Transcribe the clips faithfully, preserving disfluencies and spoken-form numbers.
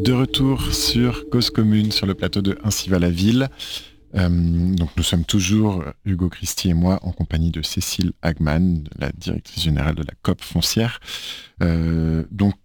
De retour sur Cause Commune, sur le plateau de Ainsi va la ville. Euh, donc nous sommes toujours, Hugo Christie et moi, en compagnie de Cécile Hagman, la directrice générale de la C O P foncière. Euh, donc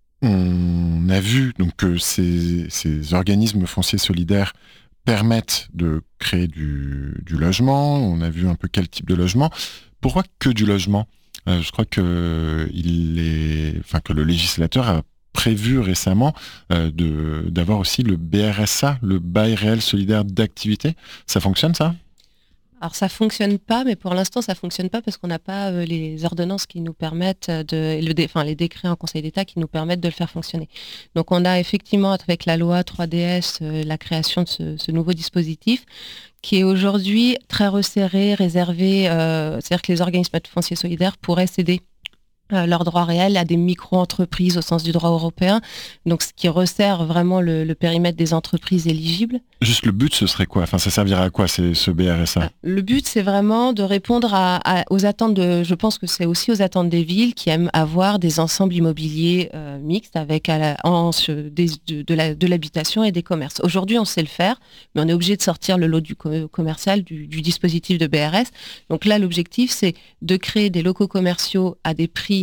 on a vu donc, que ces, ces organismes fonciers solidaires permettent de créer du, du logement. On a vu un peu quel type de logement. Pourquoi que du logement ? euh, Je crois que, il est, enfin, que le législateur a prévu récemment euh, de, d'avoir aussi le B R S A, le bail réel solidaire d'activité. Ça fonctionne, ça ? Alors ça fonctionne pas, mais pour l'instant ça fonctionne pas parce qu'on n'a pas euh, les ordonnances qui nous permettent de, le dé, enfin les décrets en Conseil d'État qui nous permettent de le faire fonctionner. Donc on a effectivement avec la loi trois D S euh, la création de ce, ce nouveau dispositif qui est aujourd'hui très resserré, réservé, euh, c'est-à-dire que les organismes fonciers solidaires pourraient céder Euh, leur droit réel à des micro-entreprises au sens du droit européen, donc ce qui resserre vraiment le, le périmètre des entreprises éligibles. Juste le but, ce serait quoi ? Enfin, ça servira à quoi, c'est, ce B R S A ? Le but, c'est vraiment de répondre à, à, aux attentes de, je pense que c'est aussi aux attentes des villes qui aiment avoir des ensembles immobiliers euh, mixtes avec à la, en, des, de, de, la, de l'habitation et des commerces. Aujourd'hui, on sait le faire, mais on est obligé de sortir le lot du co- commercial du, du dispositif de B R S. Donc là, l'objectif, c'est de créer des locaux commerciaux à des prix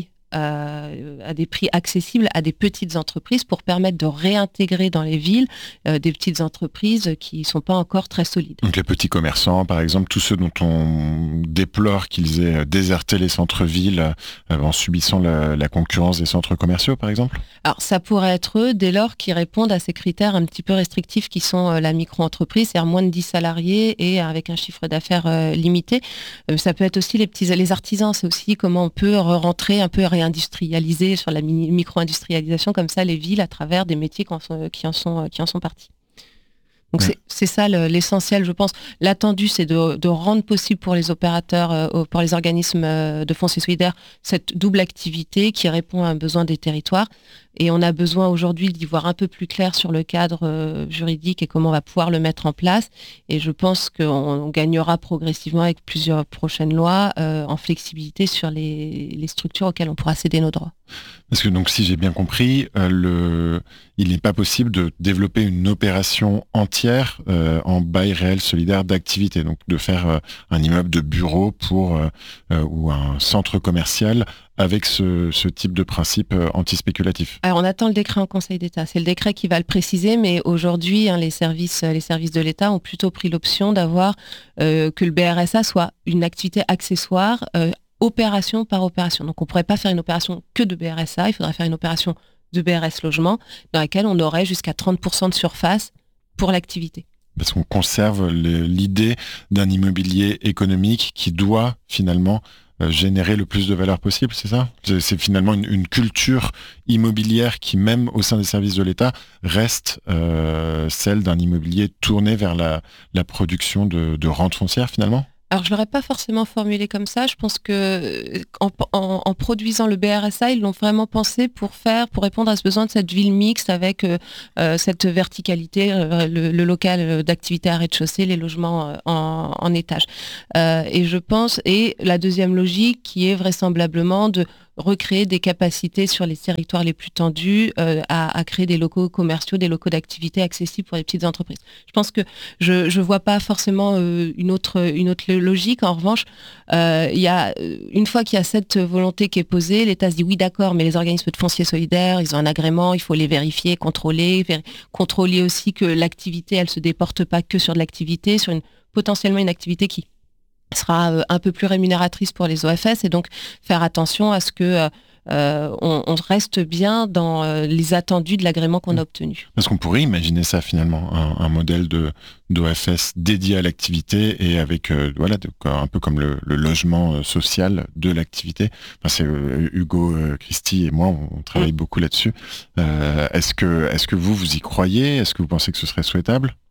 Euh, à des prix accessibles à des petites entreprises pour permettre de réintégrer dans les villes euh, des petites entreprises qui ne sont pas encore très solides. Donc les petits commerçants, par exemple, tous ceux dont on déplore qu'ils aient déserté les centres-villes euh, en subissant la, la concurrence des centres commerciaux, par exemple ? Alors ça pourrait être eux dès lors qu'ils répondent à ces critères un petit peu restrictifs qui sont euh, la micro-entreprise, c'est-à-dire moins de dix salariés et avec un chiffre d'affaires euh, limité. Euh, ça peut être aussi les petits, les artisans, c'est aussi comment on peut rentrer un peu réindustrialiser sur la mini- micro-industrialisation, comme ça les villes à travers des métiers qui en sont, qui en sont, qui en sont partis. Donc ouais. c'est, c'est ça le, l'essentiel, je pense. L'attendu, c'est de, de rendre possible pour les opérateurs, euh, pour les organismes euh, de foncier solidaire, cette double activité qui répond à un besoin des territoires. Et on a besoin aujourd'hui d'y voir un peu plus clair sur le cadre euh, juridique et comment on va pouvoir le mettre en place. Et je pense qu'on gagnera progressivement avec plusieurs prochaines lois euh, en flexibilité sur les, les structures auxquelles on pourra céder nos droits. Parce que donc, si j'ai bien compris, euh, le... il n'est pas possible de développer une opération entière euh, en bail réel solidaire d'activité. Donc de faire euh, un immeuble de bureau pour, euh, euh, ou un centre commercial avec ce, ce type de principe euh, antispéculatif. Alors on attend le décret en Conseil d'État. C'est le décret qui va le préciser, mais aujourd'hui, hein, les services, les services de l'État ont plutôt pris l'option d'avoir euh, que le B R S A soit une activité accessoire, euh, opération par opération. Donc on ne pourrait pas faire une opération que de B R S A, il faudrait faire une opération de B R S logement dans laquelle on aurait jusqu'à trente pour cent de surface pour l'activité. Parce qu'on conserve le, l'idée d'un immobilier économique qui doit finalement générer le plus de valeur possible, c'est ça ? C'est finalement une, une culture immobilière qui, même au sein des services de l'État, reste euh, celle d'un immobilier tourné vers la, la production de, de rente foncière, finalement ? Alors, je ne l'aurais pas forcément formulé comme ça. Je pense que en, en, en produisant le B R S A, ils l'ont vraiment pensé pour faire, pour répondre à ce besoin de cette ville mixte avec euh, cette verticalité, euh, le, le local d'activité à rez-de-chaussée, les logements en, en étage. Euh, et je pense, et la deuxième logique qui est vraisemblablement de recréer des capacités sur les territoires les plus tendus euh, à, à créer des locaux commerciaux, des locaux d'activité accessibles pour les petites entreprises. Je pense que je je vois pas forcément euh, une autre une autre logique. En revanche, euh, il y a une fois qu'il y a cette volonté qui est posée, l'État se dit oui d'accord, mais les organismes de foncier solidaire, ils ont un agrément, il faut les vérifier, contrôler, vér- contrôler aussi que l'activité elle se déporte pas que sur de l'activité, sur une potentiellement une activité qui sera un peu plus rémunératrice pour les O F S et donc faire attention à ce que euh, on, on reste bien dans euh, les attendus de l'agrément qu'on a obtenu. Parce qu'on pourrait imaginer ça finalement, un, un modèle de d'O F S dédié à l'activité et avec euh, voilà de, un peu comme le, le logement social de l'activité. Enfin, c'est euh, Hugo euh, Christie et moi on, on travaille mmh. beaucoup là-dessus. Euh, est-ce que est-ce que vous vous y croyez ? Est-ce que vous pensez que ce serait souhaitable ?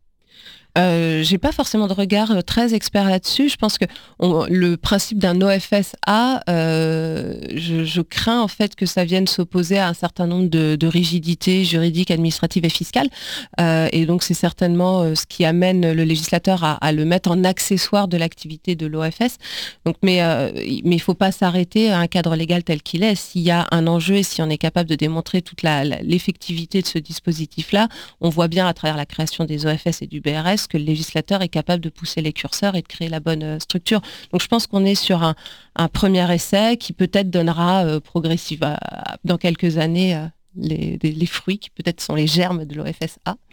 Euh, j'ai pas forcément de regard euh, très expert là-dessus. Je pense que on, le principe d'un O F S A, euh, je, je crains en fait que ça vienne s'opposer à un certain nombre de, de rigidités juridiques, administratives et fiscales. Euh, et donc c'est certainement euh, ce qui amène le législateur à, à le mettre en accessoire de l'activité de l'O F S. Donc, mais euh, mais il faut pas s'arrêter à un cadre légal tel qu'il est. S'il y a un enjeu et si on est capable de démontrer toute la, la, l'effectivité de ce dispositif-là, on voit bien à travers la création des O F S et du B R S que le législateur est capable de pousser les curseurs et de créer la bonne structure. Donc je pense qu'on est sur un, un premier essai qui peut-être donnera euh, progressivement, dans quelques années, euh, les, les, les fruits qui peut-être sont les germes de l'O F S A.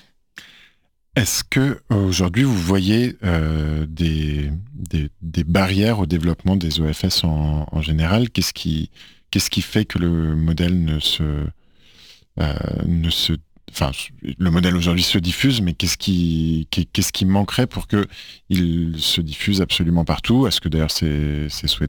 Est-ce que aujourd'hui vous voyez euh, des, des, des barrières au développement des O F S en, en général ? Qu'est-ce qui, qu'est-ce qui fait que le modèle ne se, euh, ne se, enfin, le modèle aujourd'hui se diffuse, mais qu'est-ce qui, qu'est-ce qui manquerait pour que il se diffuse absolument partout ? Est-ce que d'ailleurs c'est, c'est souhaitable ?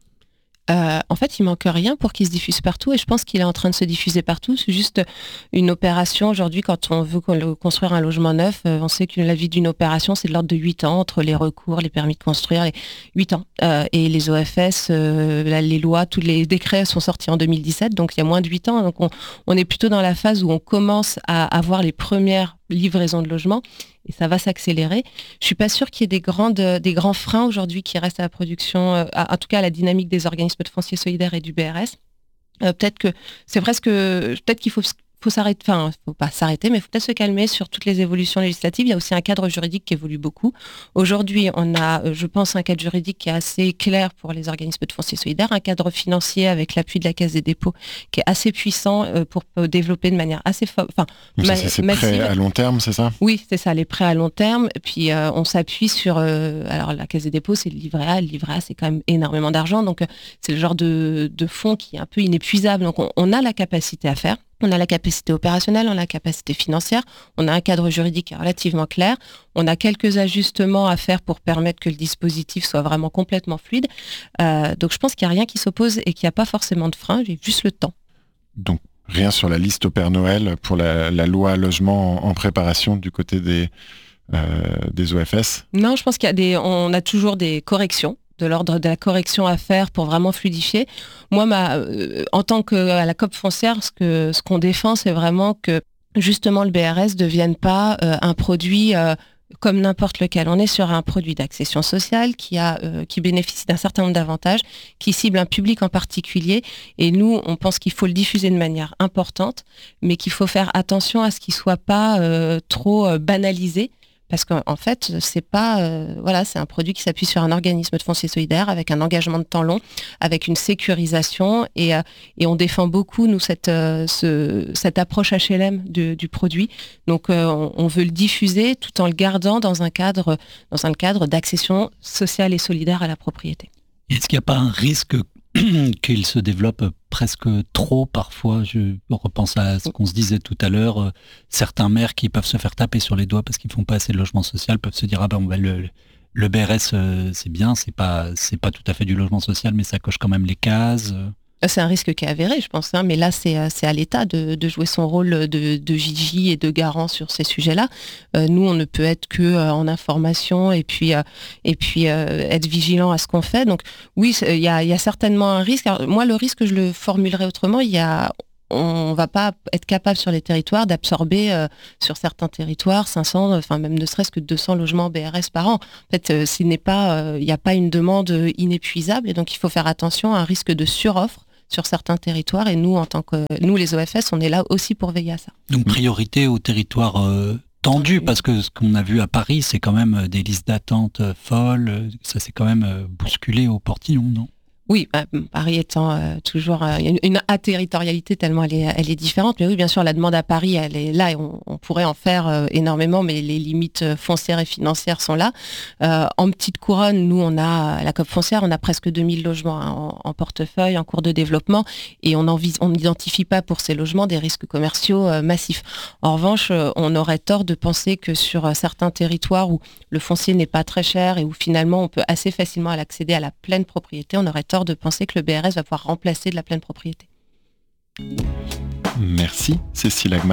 Euh, en fait, il manque rien pour qu'il se diffuse partout et je pense qu'il est en train de se diffuser partout. C'est juste une opération. Aujourd'hui, quand on veut construire un logement neuf, euh, on sait que la vie d'une opération, c'est de l'ordre de huit ans, entre les recours, les permis de construire, les huit ans. Euh, et les O F S, euh, là, les lois, tous les décrets sont sortis en deux mille dix-sept, donc il y a moins de huit ans. Donc on, on est plutôt dans la phase où on commence à avoir les premières livraisons de logements. Et ça va s'accélérer. Je suis pas sûre qu'il y ait des, grandes, des grands freins aujourd'hui qui restent à la production, euh, à, en tout cas à la dynamique des organismes de foncier solidaire et du B R S. Euh, peut-être que c'est presque, peut-être qu'il faut, faut s'arrêter, enfin, faut pas s'arrêter, mais il faut peut-être se calmer sur toutes les évolutions législatives. Il y a aussi un cadre juridique qui évolue beaucoup. Aujourd'hui, on a, je pense, un cadre juridique qui est assez clair pour les organismes de foncier solidaire, un cadre financier avec l'appui de la Caisse des dépôts qui est assez puissant euh, pour développer de manière assez, fo- enfin, ma- c'est, c'est prêt à long terme, c'est ça ? Oui, c'est ça, les prêts à long terme. Puis euh, on s'appuie sur, euh, alors la Caisse des dépôts, c'est le livret A. Le livret A, c'est quand même énormément d'argent, donc euh, c'est le genre de, de fonds qui est un peu inépuisable. Donc on, on a la capacité à faire. On a la capacité opérationnelle, on a la capacité financière, on a un cadre juridique relativement clair, on a quelques ajustements à faire pour permettre que le dispositif soit vraiment complètement fluide. Euh, donc je pense qu'il n'y a rien qui s'oppose et qu'il n'y a pas forcément de frein, j'ai juste le temps. Donc rien sur la liste au Père Noël pour la, la loi logement en, en préparation du côté des, euh, des O F S ? Non, je pense qu'il y a des, on a toujours des corrections, de l'ordre de la correction à faire pour vraiment fluidifier. Moi, ma, euh, en tant qu'à la COP foncière, ce, que, ce qu'on défend, c'est vraiment que justement le B R S ne devienne pas euh, un produit euh, comme n'importe lequel. On est sur un produit d'accession sociale qui, a, euh, qui bénéficie d'un certain nombre d'avantages, qui cible un public en particulier. Et nous, on pense qu'il faut le diffuser de manière importante, mais qu'il faut faire attention à ce qu'il ne soit pas euh, trop euh, banalisé. Parce qu'en fait, c'est pas, euh, voilà, c'est un produit qui s'appuie sur un organisme de foncier solidaire avec un engagement de temps long, avec une sécurisation et, euh, et on défend beaucoup nous cette, euh, ce, cette approche H L M de, du produit. Donc euh, on, on veut le diffuser tout en le gardant dans un cadre, dans un cadre d'accession sociale et solidaire à la propriété. Est-ce qu'il n'y a pas un risque qu'il se développe presque trop parfois? Je repense à ce qu'on se disait tout à l'heure. Euh, certains maires qui peuvent se faire taper sur les doigts parce qu'ils font pas assez de logement social peuvent se dire ah ben on va le, le B R S euh, c'est bien, c'est pas c'est pas tout à fait du logement social mais ça coche quand même les cases. C'est un risque qui est avéré, je pense, hein, mais là, c'est, c'est à l'État de, de jouer son rôle de, de vigie et de garant sur ces sujets-là. Euh, nous, on ne peut être que euh, en information et puis, euh, et puis euh, être vigilant à ce qu'on fait. Donc, oui, il y a, y a certainement un risque. Alors, moi, le risque, je le formulerai autrement. Il y a... on ne va pas être capable sur les territoires d'absorber euh, sur certains territoires cinq cents, enfin même ne serait-ce que deux cents logements B R S par an. En fait, euh, il n'y euh, a pas une demande inépuisable et donc il faut faire attention à un risque de suroffre sur certains territoires et nous, en tant que nous les O F S, on est là aussi pour veiller à ça. Donc priorité aux territoires euh, tendus, parce que ce qu'on a vu à Paris, c'est quand même des listes d'attente folles, ça s'est quand même bousculé au portillon, non ? Oui, bah, Paris étant euh, toujours euh, une, une aterritorialité tellement elle est, elle est différente. Mais oui, bien sûr, la demande à Paris, elle est là et on, on pourrait en faire euh, énormément, mais les limites foncières et financières sont là. Euh, en petite couronne, nous, on a à la COP foncière, on a presque deux mille logements hein, en, en portefeuille, en cours de développement, et on n'identifie pas pour ces logements des risques commerciaux euh, massifs. En revanche, euh, on aurait tort de penser que sur euh, certains territoires où le foncier n'est pas très cher et où finalement on peut assez facilement accéder à la pleine propriété, on aurait tort de penser que le B R S va pouvoir remplacer de la pleine propriété. Merci Cécile Hagman.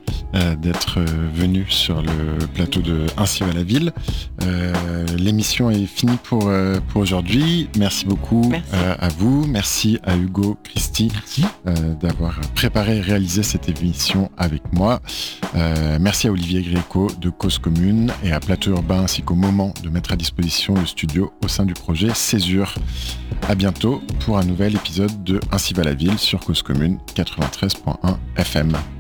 euh, d'être venu sur le plateau de Ainsi va la ville. Euh, l'émission est finie pour, euh, pour aujourd'hui. Merci beaucoup Merci. Euh, à vous. Merci à Hugo, Christy euh, d'avoir préparé et réalisé cette émission avec moi. Euh, merci à Olivier Gréco de Cause Commune et à Plateau Urbain ainsi qu'au Moment de mettre à disposition le studio au sein du projet Césure. À bientôt pour un nouvel épisode de Ainsi va la ville sur Cause Commune quatre-vingt-treize point un F M.